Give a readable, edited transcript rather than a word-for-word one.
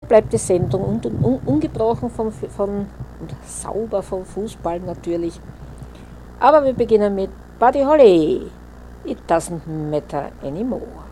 bleibt die Sendung ungebrochen und sauber vom Fußball natürlich. Aber wir beginnen mit Buddy Holly. It doesn't matter anymore.